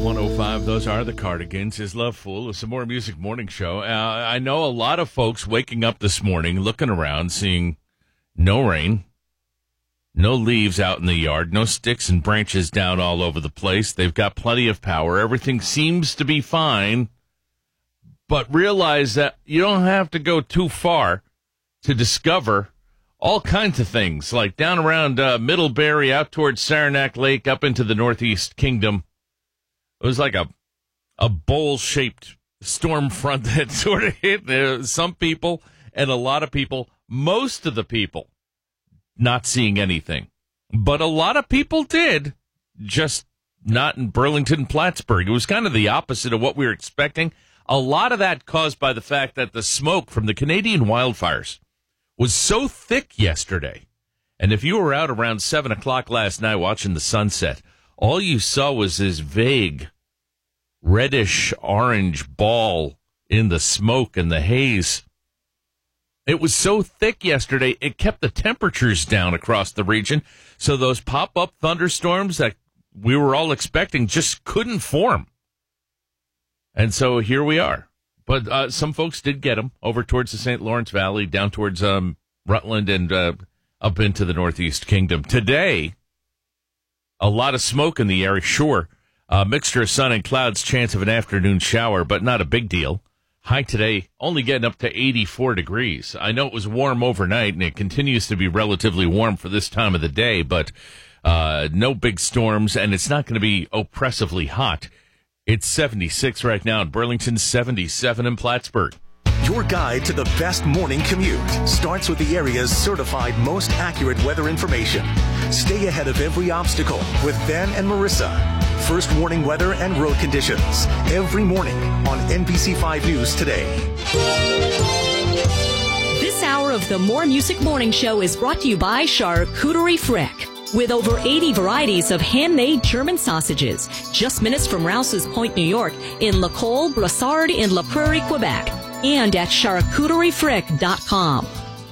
105, those are the Cardigans. Is Love Fool? It's a More Music Morning Show. I know a lot of folks waking up this morning, looking around, seeing no rain, no leaves out in the yard, no sticks and branches down all over the place. They've got plenty of power. Everything seems to be fine. But realize that you don't have to go too far to discover all kinds of things, like down around Middlebury, out towards Saranac Lake, up into the Northeast Kingdom. It was like a bowl-shaped storm front that sort of hit some people and a lot of people, most of the people, not seeing anything. But a lot of people did, just not in Burlington, Plattsburgh. It was kind of the opposite of what we were expecting. A lot of that caused by the fact that the smoke from the Canadian wildfires was so thick yesterday. And if you were out around 7 o'clock last night watching the sunset, all you saw was this vague reddish-orange ball in the smoke and the haze. It was so thick yesterday, it kept the temperatures down across the region, so those pop-up thunderstorms that we were all expecting just couldn't form. And so here we are. But some folks did get them over towards the St. Lawrence Valley, down towards Rutland, and up into the Northeast Kingdom. Today, a lot of smoke in the area, sure. Mixture of sun and clouds, chance of an afternoon shower, but not a big deal. High today, only getting up to 84 degrees. I know it was warm overnight, and it continues to be relatively warm for this time of the day, but no big storms, and it's not going to be oppressively hot. It's 76 right now in Burlington, 77 in Plattsburgh. Your guide to the best morning commute starts with the area's certified most accurate weather information. Stay ahead of every obstacle with Ben and Marissa. First warning weather and road conditions every morning on NBC5 News Today. This hour of the More Music Morning Show is brought to you by Charcuterie Frick. With over 80 varieties of handmade German sausages, just minutes from Rouse's Point, New York, in L'École Brossard in La Prairie, Quebec, and at charcuteriefrick.com.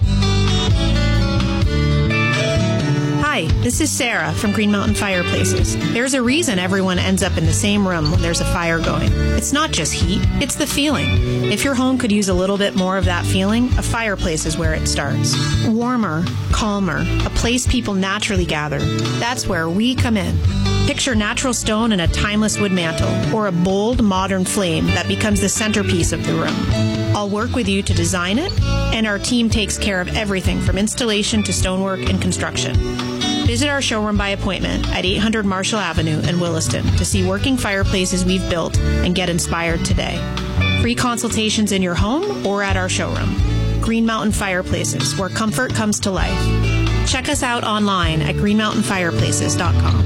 Hi, this is Sarah from Green Mountain Fireplaces. There's a reason everyone ends up in the same room when there's a fire going. It's not just heat, it's the feeling. If your home could use a little bit more of that feeling, a fireplace is where it starts. Warmer, calmer, a place people naturally gather. That's where we come in. Picture natural stone and a timeless wood mantle, or a bold, modern flame that becomes the centerpiece of the room. I'll work with you to design it, and our team takes care of everything from installation to stonework and construction. Visit our showroom by appointment at 800 Marshall Avenue in Williston to see working fireplaces we've built and get inspired today. Free consultations in your home or at our showroom. Green Mountain Fireplaces, where comfort comes to life. Check us out online at greenmountainfireplaces.com.